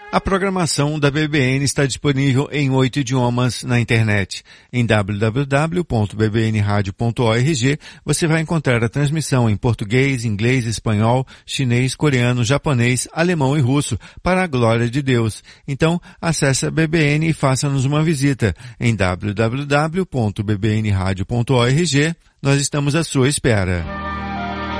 A programação da BBN está disponível em 8 idiomas na internet. Em www.bbnradio.org você vai encontrar a transmissão em português, inglês, espanhol, chinês, coreano, japonês, alemão e russo, para a glória de Deus. Então, acesse a BBN e faça-nos uma visita. Em www.bbnradio.org nós estamos à sua espera.